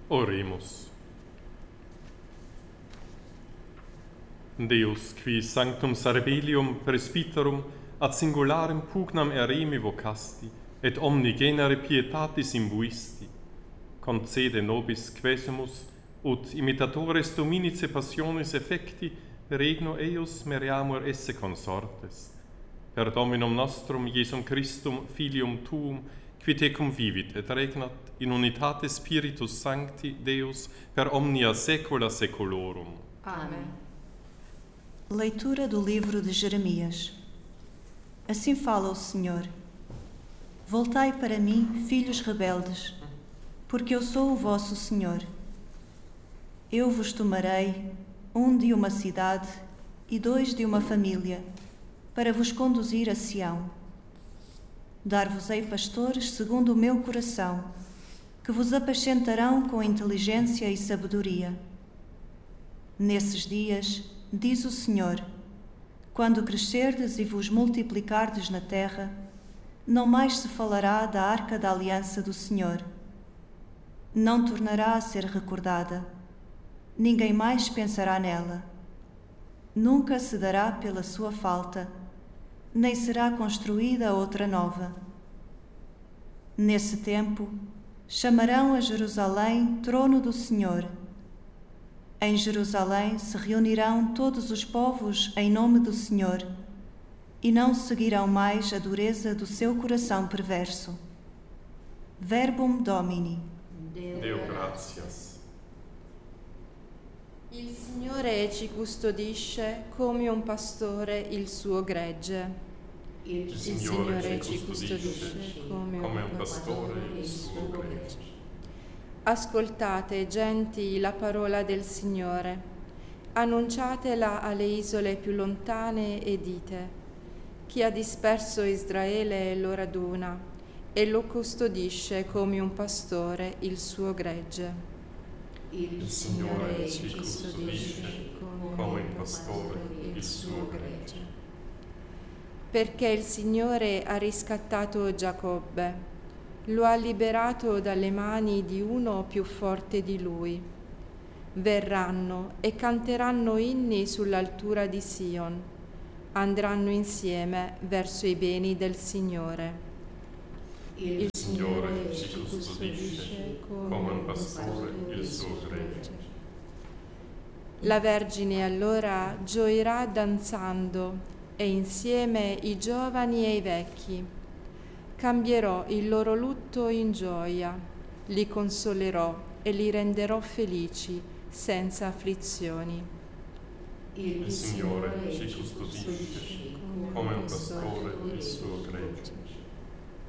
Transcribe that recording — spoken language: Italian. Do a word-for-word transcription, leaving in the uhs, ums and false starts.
Oremus. Deus, qui sanctum Sarbelium presbyterum ad singularem pugnam eremi vocasti, et omni genere pietatis imbuisti, concede nobis quesumus, ut imitatores dominice passionis effecti, regno eius meriamur esse consortes. Per Dominum nostrum Iesum Christum, Filium Tuum, qui te convivit et regnat in unitate Spiritus Sancti, Deus, per omnia saecula saeculorum. Amém. Leitura do livro de Jeremias. Assim fala o Senhor. Voltai para mim, filhos rebeldes, porque eu sou o vosso Senhor. Eu vos tomarei, um de uma cidade e dois de uma família, para vos conduzir a Sião. Dar-vos-ei pastores segundo o meu coração, que vos apacentarão com inteligência e sabedoria. Nesses dias, diz o Senhor, quando crescerdes e vos multiplicardes na terra, não mais se falará da arca da aliança do Senhor. Não tornará a ser recordada. Ninguém mais pensará nela. Nunca se dará pela sua falta, nem será construída outra nova. Nesse tempo, chamarão a Jerusalém trono do Senhor. Em Jerusalém se reunirão todos os povos em nome do Senhor, e não seguirão mais a dureza do seu coração perverso. Verbum Domini. Deo gratias. Il Signore ci custodisce come un pastore il suo gregge. Il Signore ci custodisce come un pastore il suo gregge. Ascoltate, genti, la parola del Signore. Annunciatela alle isole più lontane e dite: chi ha disperso Israele lo raduna e lo custodisce come un pastore il suo gregge. Il Signore ci custodisce come un pastore il suo gregge. Perché il Signore ha riscattato Giacobbe, lo ha liberato dalle mani di uno più forte di lui. Verranno e canteranno inni sull'altura di Sion, andranno insieme verso i beni del Signore. Il Signore ci custodisce come un pastore il suo gregge. La Vergine allora gioirà danzando, e insieme i giovani e i vecchi. Cambierò il loro lutto in gioia, li consolerò e li renderò felici, senza afflizioni. Il Signore ci custodisce come un pastore il suo gregge.